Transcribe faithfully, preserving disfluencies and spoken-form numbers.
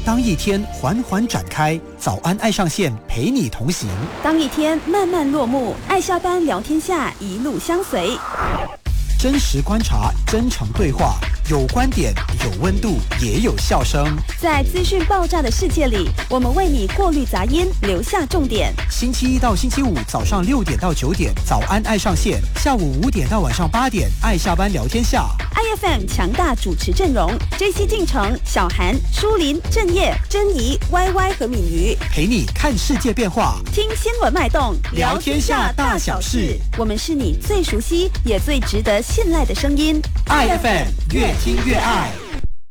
当一天缓缓展开，早安爱上线陪你同行； 当一天慢慢落幕，爱下班聊天下一路相随。 真实观察，真诚对话，有观点，有温度，也有笑声。 在资讯爆炸的世界里，我们为你过滤杂音，留下重点。 星期一到星期五早上六点到九点，早安爱上线；下午五点到晚上八点，爱下班聊天下。 I F M 强大主持阵容 ：J C 进城、小韩、舒林、郑业、珍妮、Y Y 和敏瑜， 陪你看世界变化， 听新闻脉动， 聊天下大小事。 我们是你最熟悉也最值得信赖的声音。 I F M 越听越爱。